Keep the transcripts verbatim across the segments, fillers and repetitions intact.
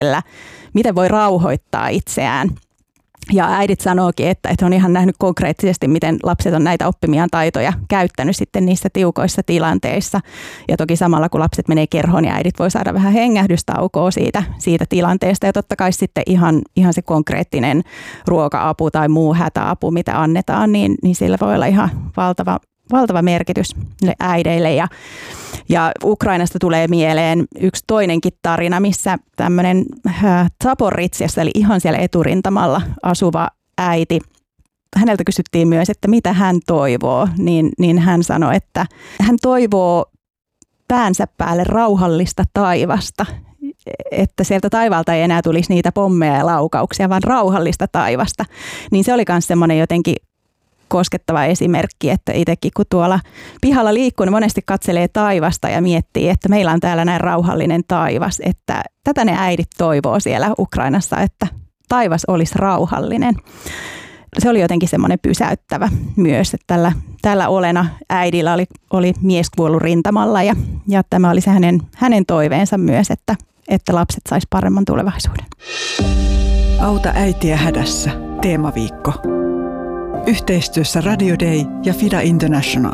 miten voi rauhoittaa itseään. Ja äidit sanookin, että, että on ihan nähnyt konkreettisesti, miten lapset on näitä oppimiaan taitoja käyttänyt sitten niissä tiukoissa tilanteissa. Ja toki samalla kun lapset menee kerhoon, niin äidit voi saada vähän hengähdystaukoa siitä, siitä tilanteesta. Ja totta kai sitten ihan, ihan se konkreettinen ruoka-apu tai muu hätäapu, mitä annetaan, niin, niin sillä voi olla ihan valtava, valtava merkitys äideille. Ja, ja Ukrainasta tulee mieleen yksi toinenkin tarina, missä tämmöinen Zaporizjassa, eli ihan siellä eturintamalla asuva äiti, häneltä kysyttiin myös, että mitä hän toivoo, niin, niin hän sanoi, että hän toivoo päänsä päälle rauhallista taivasta, että sieltä taivaalta ei enää tulisi niitä pommeja ja laukauksia, vaan rauhallista taivasta. Niin se oli myös semmoinen jotenkin koskettava esimerkki, että itsekin kun tuolla pihalla liikkuu, niin monesti katselee taivasta ja miettii, että meillä on täällä näin rauhallinen taivas, että tätä ne äidit toivoo siellä Ukrainassa, että taivas olisi rauhallinen. Se oli jotenkin semmoinen pysäyttävä myös, että tällä, tällä Olena äidillä oli, oli mies kuollut rintamalla ja, ja tämä oli se hänen, hänen toiveensa myös, että, että lapset sais paremman tulevaisuuden. Auta äitiä hädässä. Teemaviikko. Yhteistyössä Radio Day ja Fida International.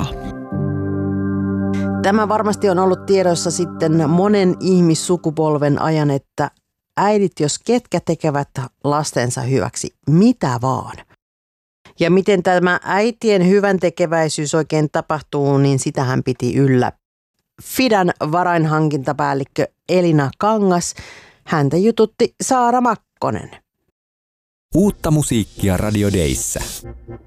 Tämä varmasti on ollut tiedossa sitten monen ihmissukupolven ajan, että äidit, jos ketkä tekevät lastensa hyväksi, mitä vaan. Ja miten tämä äitien hyvän tekeväisyys oikein tapahtuu, niin sitähän piti yllä Fidan varainhankintapäällikkö Elina Kangas. Häntä jututti Saara Makkonen. Uutta musiikkia Radio Dayssä.